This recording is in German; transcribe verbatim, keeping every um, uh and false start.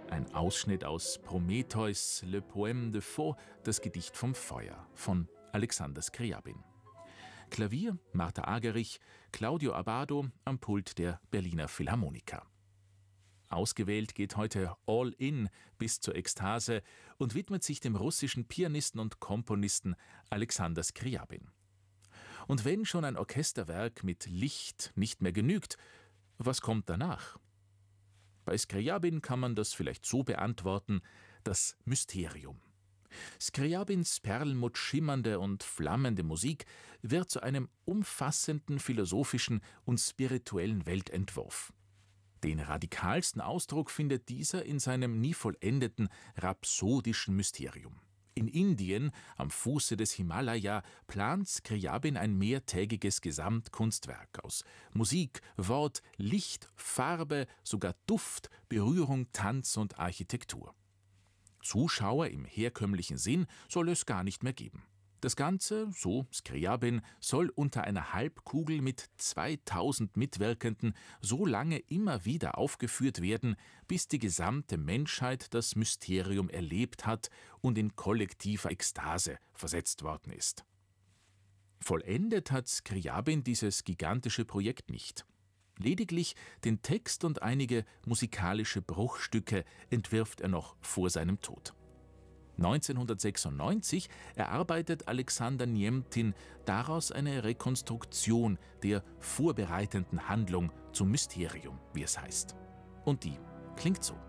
Ein Ausschnitt aus Prometheus, Le Poème de Feu, das Gedicht vom Feuer von Alexander Scriabin. Klavier Martha Agerich, Claudio Abbado am Pult der Berliner Philharmoniker. Ausgewählt geht heute All In bis zur Ekstase und widmet sich dem russischen Pianisten und Komponisten Alexander Scriabin. Und wenn schon ein Orchesterwerk mit Licht nicht mehr genügt, was kommt danach? Bei Scriabin kann man das vielleicht so beantworten: das Mysterium. Scriabins perlmutt schimmernde und flammende Musik wird zu einem umfassenden philosophischen und spirituellen Weltentwurf. Den radikalsten Ausdruck findet dieser in seinem nie vollendeten, rhapsodischen Mysterium. In Indien, am Fuße des Himalaya, plant Scriabin ein mehrtägiges Gesamtkunstwerk aus Musik, Wort, Licht, Farbe, sogar Duft, Berührung, Tanz und Architektur. Zuschauer im herkömmlichen Sinn soll es gar nicht mehr geben. Das Ganze, so Scriabin, soll unter einer Halbkugel mit zweitausend Mitwirkenden so lange immer wieder aufgeführt werden, bis die gesamte Menschheit das Mysterium erlebt hat und in kollektiver Ekstase versetzt worden ist. Vollendet hat Scriabin dieses gigantische Projekt nicht. Lediglich den Text und einige musikalische Bruchstücke entwirft er noch vor seinem Tod. neunzehnhundertsechsundneunzig erarbeitet Alexander Niemtin daraus eine Rekonstruktion der vorbereitenden Handlung zum Mysterium, wie es heißt. Und die klingt so.